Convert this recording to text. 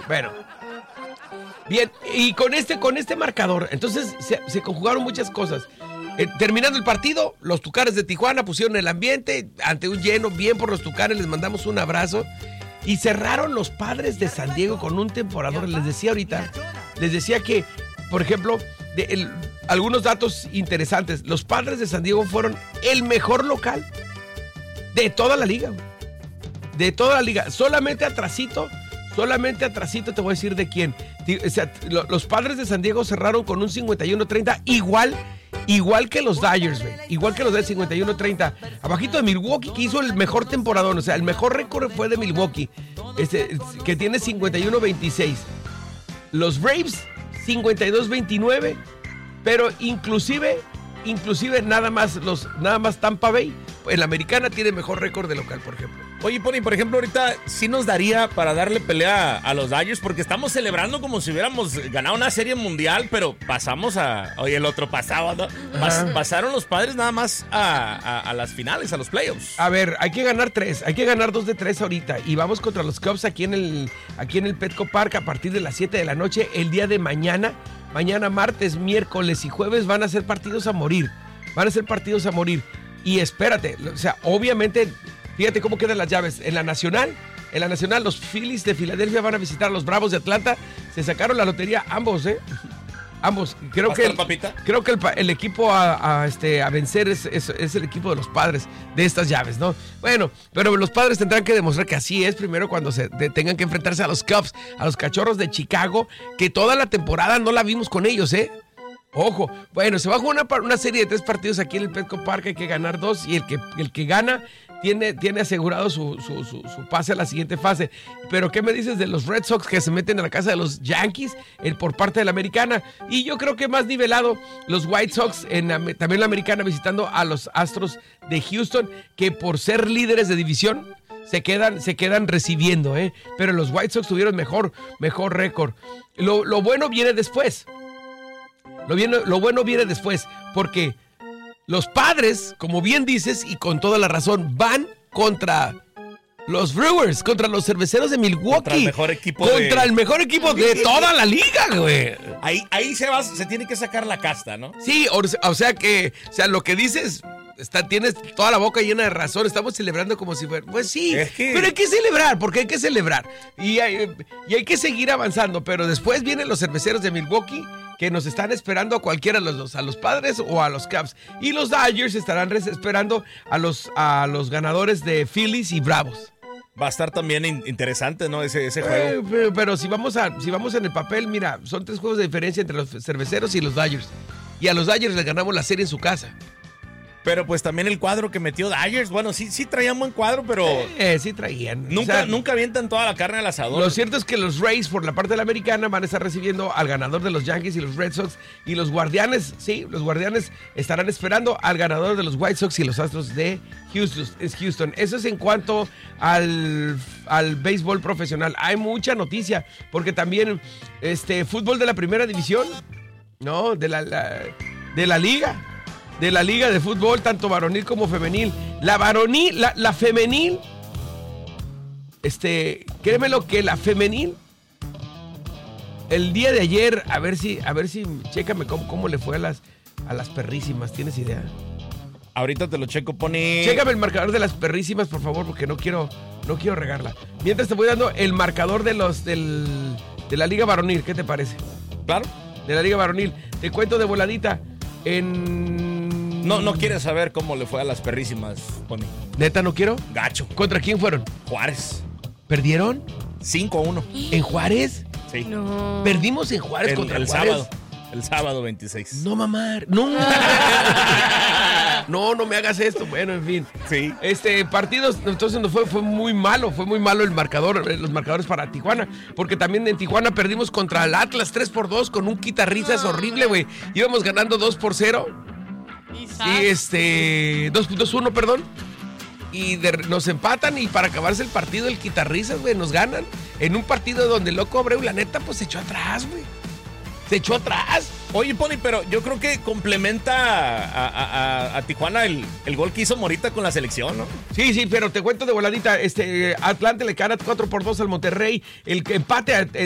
Bueno. Bien, y con este marcador, entonces se conjugaron muchas cosas. Terminando el partido, los Tucanes de Tijuana pusieron el ambiente ante un lleno, bien por los Tucanes, les mandamos un abrazo. Y cerraron los Padres de San Diego con un temporador. Les decía que, por ejemplo, algunos datos interesantes. Los Padres de San Diego fueron el mejor local de toda la liga. De toda la liga. Solamente atrasito te voy a decir de quién. O sea, los Padres de San Diego cerraron con un 51-30, igual que los Dodgers, güey. Igual que los Dodgers, 51-30. Abajito de Milwaukee, que hizo el mejor temporadón. O sea, el mejor récord fue de Milwaukee, que tiene 51-26. Los Braves, 52-29. Pero inclusive nada más Tampa Bay, en la americana, tiene mejor récord de local, por ejemplo. Oye, Pony, por ejemplo, ahorita sí nos daría para darle pelea a los Dodgers, porque estamos celebrando como si hubiéramos ganado una serie mundial, pero pasamos el otro pasado, ¿no? Pasaron los Padres nada más a las finales, a los playoffs. A ver, hay que ganar 3, hay que ganar 2 de 3 ahorita, y vamos contra los Cubs aquí en el Petco Park a partir de las 7 de la noche, el día de mañana. Mañana, martes, miércoles y jueves van a ser partidos a morir. Y espérate, o sea, obviamente, fíjate cómo quedan las llaves. En la Nacional, los Phillies de Filadelfia van a visitar a los Bravos de Atlanta. Se sacaron la lotería ambos, Ambos. Creo que el equipo a vencer es el equipo de los Padres de estas llaves, ¿no? Bueno, pero los Padres tendrán que demostrar que así es primero cuando tengan que enfrentarse a los Cubs, a los Cachorros de Chicago, que toda la temporada no la vimos con ellos, Ojo, bueno, se va a jugar una serie de 3 partidos aquí en el Petco Park, hay que ganar 2 y el que gana tiene asegurado su pase a la siguiente fase. Pero ¿qué me dices de los Red Sox que se meten a la casa de los Yankees por parte de la americana? Y yo creo que más nivelado los White Sox también la americana visitando a los Astros de Houston, que por ser líderes de división se quedan recibiendo, pero los White Sox tuvieron mejor récord. Lo bueno viene después. Lo bueno viene después, porque los Padres, como bien dices, y con toda la razón, van contra los Brewers, contra los Cerveceros de Milwaukee. Contra el mejor equipo de toda la liga, güey. Ahí se tiene que sacar la casta, ¿no? Sí, o sea, lo que dices, tienes toda la boca llena de razón. Estamos celebrando como si fuera... Pues sí, pero hay que celebrar, porque hay que celebrar. Y hay que seguir avanzando, pero después vienen los Cerveceros de Milwaukee, que nos están esperando a cualquiera de los dos, a los Padres o a los Cubs. Y los Dodgers estarán esperando a los ganadores de Phillies y Bravos. Va a estar también interesante, ¿no? Ese juego. Pero si vamos en el papel, mira, son 3 juegos de diferencia entre los Cerveceros y los Dodgers. Y a los Dodgers les ganamos la serie en su casa. Pero pues también el cuadro que metió Dodgers, bueno, sí traían buen cuadro, pero... Sí traían. Nunca avientan toda la carne al asador. Lo cierto es que los Rays, por la parte de la americana, van a estar recibiendo al ganador de los Yankees y los Red Sox. Y los Guardianes, estarán esperando al ganador de los White Sox y los Astros de Houston. Eso es en cuanto al béisbol profesional. Hay mucha noticia, porque también fútbol de la primera división, ¿no? De la liga. De la liga de fútbol, tanto varonil como femenil. La femenil, créemelo que la femenil, el día de ayer, a ver si, chécame cómo le fue a las perrísimas, ¿tienes idea? Ahorita te lo checo, Pony. Chécame el marcador de las perrísimas, por favor, porque no quiero regarla. Mientras te voy dando el marcador de la liga varonil, ¿qué te parece? Claro. De la liga varonil, te cuento de voladita. No quieres saber cómo le fue a las perrísimas, Pony. ¿Neta no quiero? Gacho. ¿Contra quién fueron? Juárez. ¿Perdieron? 5-1. ¿En Juárez? Sí. No. Perdimos en Juárez contra el Juárez. El sábado 26. No, mamá. No. No me hagas esto. Bueno, en fin. Sí. Partidos, entonces fue muy malo. Fue muy malo los marcadores para Tijuana. Porque también en Tijuana perdimos contra el Atlas 3-2 con un quitarrisas horrible, güey. Íbamos ganando 2-0. Y 2-1, perdón. Y nos empatan y para acabarse el partido el quitarrisas, güey, nos ganan. En un partido donde el loco Abreu, la neta, pues se echó atrás, güey. Se echó atrás. Oye, Pony, pero yo creo que complementa a Tijuana el gol que hizo Morita con la selección, ¿no? Sí, pero te cuento de voladita. Atlante le gana 4-2 al Monterrey. El empate